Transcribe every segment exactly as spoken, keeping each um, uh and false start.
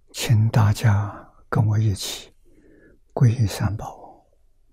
请大家跟我一起皈依三宝。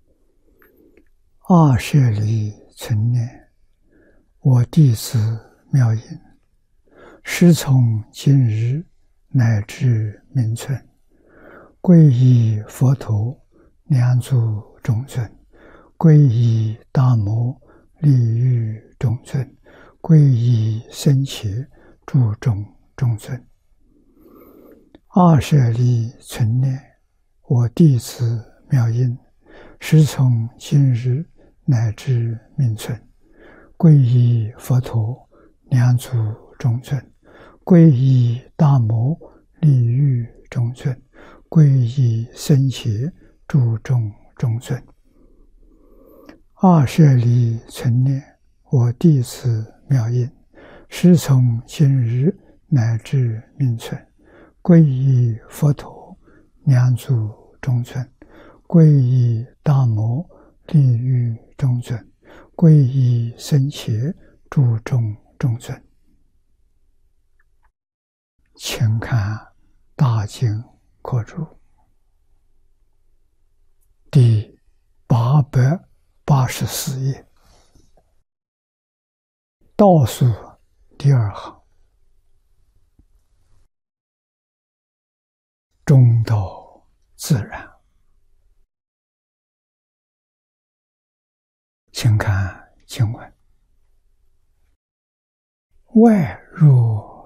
二舍离存念，我弟子妙音，师从今日乃至明存，皈依佛陀，两足中尊；皈依大摩，利欲中尊；皈依僧伽，注中中尊。二舍离存念，我弟子妙音，师从今日乃至明存，皈依佛陀，两足中尊；皈依大摩，利欲中尊；皈依僧伽，注中中尊。二舍离存念，我弟子妙音，师从今日乃至明存，皈依佛陀，两足中尊；皈依大摩，利欲中尊；皈依僧伽，注中中尊。请看大经课注第八百八十四页，倒数第二行，中道自然。请看经文：外若